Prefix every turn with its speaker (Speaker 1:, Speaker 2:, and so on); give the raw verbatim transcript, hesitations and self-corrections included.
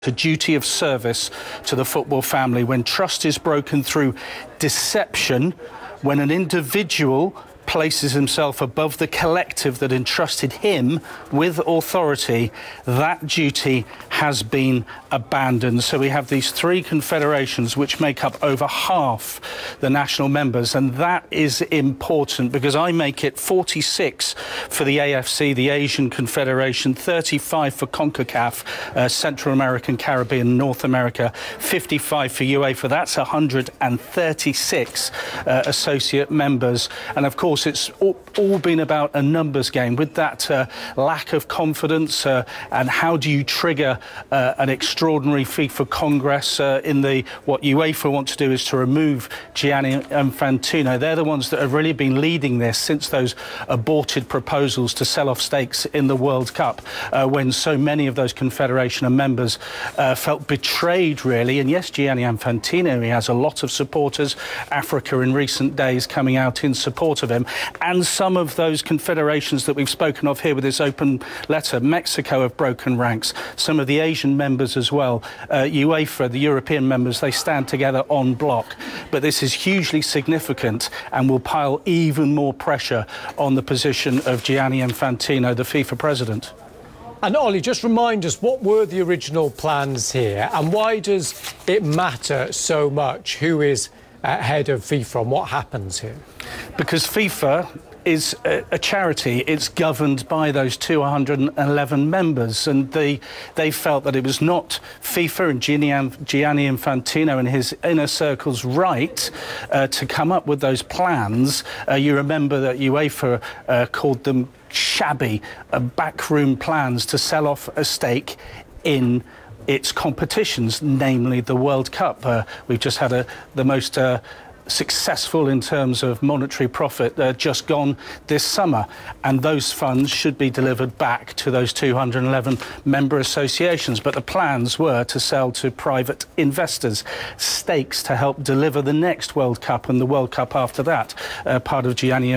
Speaker 1: A duty of service to the football family when trust is broken through deception, when an individual places himself above the collective that entrusted him with authority. That duty has been abandoned. So we have these three confederations which make up over half the national members, and that is important because I make it forty-six for the A F C, the Asian Confederation, thirty-five for CONCACAF, uh, Central American, Caribbean, North America, fifty-five for UEFA. That's one hundred thirty-six uh, associate members, and of course it's all, all been about a numbers game with that uh, lack of confidence uh, and how do you trigger uh, an extraordinary FIFA Congress uh, in the what UEFA want to do is to remove Gianni Infantino. They're the ones that have really been leading this since those aborted proposals to sell off stakes in the World Cup uh, when so many of those confederation members uh, felt betrayed really. And yes, Gianni Infantino, he has a lot of supporters, Africa in recent days coming out in support of him, and some of those confederations that we've spoken of here with this open letter. Mexico have broken ranks, some of the Asian members as well, uh, UEFA, the European members, they stand together en bloc. But this is hugely significant and will pile even more pressure on the position of Gianni Infantino, the FIFA president.
Speaker 2: And Ollie, just remind us, what were the original plans here and why does it matter so much who is uh, head of FIFA and what happens here?
Speaker 1: Because FIFA is a, a charity. It's governed by those two hundred eleven members, and they they felt that it was not FIFA and Gianni Infantino and his inner circle's right uh, to come up with those plans. Uh, you remember that UEFA uh, called them shabby, uh, backroom plans to sell off a stake in its competitions, namely the World Cup. Uh, we've just had a, the most uh, successful in terms of monetary profit uh, just gone this summer, and those funds should be delivered back to those two hundred eleven member associations. But the plans were to sell to private investors stakes to help deliver the next World Cup and the World Cup after that, uh, part of Gianni